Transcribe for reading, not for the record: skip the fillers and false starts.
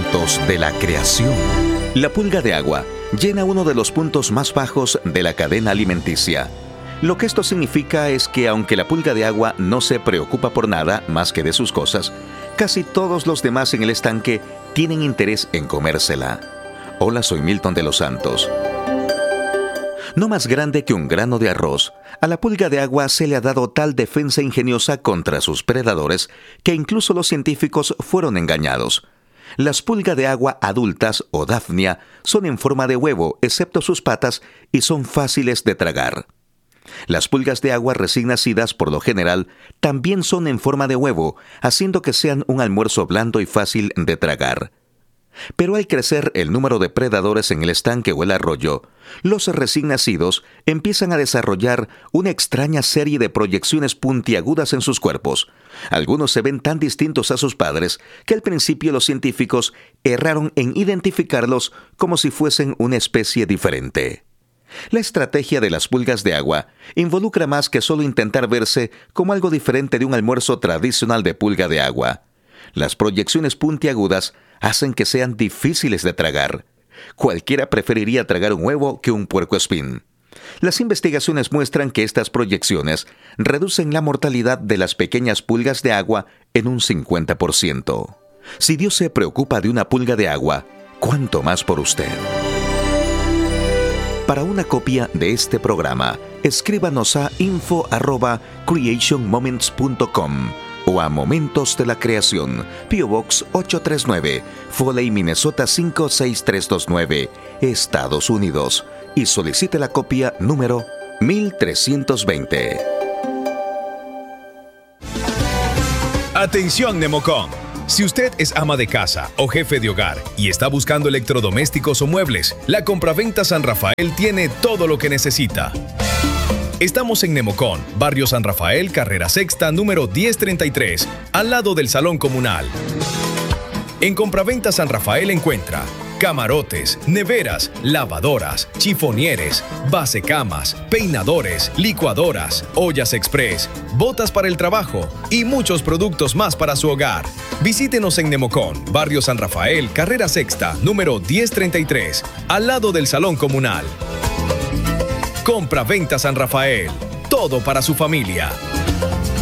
Momentos de la creación. La pulga de agua llena uno de los puntos más bajos de la cadena alimenticia. Lo que esto significa es que aunque la pulga de agua no se preocupa por nada más que de sus cosas, casi todos los demás en el estanque tienen interés en comérsela. Hola, soy Milton de los Santos. No más grande que un grano de arroz, a la pulga de agua se le ha dado tal defensa ingeniosa contra sus predadores que incluso los científicos fueron engañados. Las pulgas de agua adultas o Daphnia son en forma de huevo, excepto sus patas, y son fáciles de tragar. Las pulgas de agua recién nacidas, por lo general, también son en forma de huevo, haciendo que sean un almuerzo blando y fácil de tragar. Pero al crecer el número de predadores en el estanque o el arroyo, los recién nacidos empiezan a desarrollar una extraña serie de proyecciones puntiagudas en sus cuerpos. Algunos se ven tan distintos a sus padres que al principio los científicos erraron en identificarlos como si fuesen una especie diferente. La estrategia de las pulgas de agua involucra más que solo intentar verse como algo diferente de un almuerzo tradicional de pulga de agua. Las proyecciones puntiagudas hacen que sean difíciles de tragar. Cualquiera preferiría tragar un huevo que un puercoespín. Las investigaciones muestran que estas proyecciones reducen la mortalidad de las pequeñas pulgas de agua en un 50%. Si Dios se preocupa de una pulga de agua, ¿cuánto más por usted? Para una copia de este programa, escríbanos a info@creationmoments.com o a Momentos de la Creación, P.O. Box 839, Foley, Minnesota 56329, Estados Unidos, y solicite la copia número 1320. Atención, Nemocom. Si usted es ama de casa o jefe de hogar y está buscando electrodomésticos o muebles, la Compraventa San Rafael tiene todo lo que necesita. Estamos en Nemocom, Barrio San Rafael, Carrera Sexta, número 1033, al lado del Salón Comunal. En Compraventa San Rafael encuentra camarotes, neveras, lavadoras, chifonieres, basecamas, peinadores, licuadoras, ollas express, botas para el trabajo y muchos productos más para su hogar. Visítenos en Nemocom, Barrio San Rafael, Carrera Sexta, número 1033, al lado del Salón Comunal. Compraventa San Rafael, todo para su familia.